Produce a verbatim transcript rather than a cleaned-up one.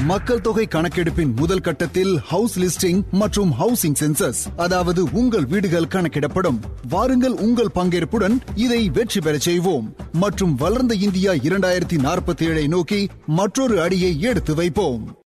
மக்கள் தொகை கணக்கெடுப்பின் முதல் கட்டத்தில் ஹவுஸ் லிஸ்டிங் மற்றும் ஹவுசிங் சென்சஸ், அதாவது உங்கள் வீடுகள் கணக்கிடப்படும். வாருங்கள், உங்கள் பங்கேற்புடன் இதை வெற்றி பெறச் செய்வோம் மற்றும் வளர்ந்த இந்தியா இரண்டாயிரத்தி நாற்பத்தி ஏழை நோக்கி மற்றொரு அடியை எடுத்து வைப்போம்.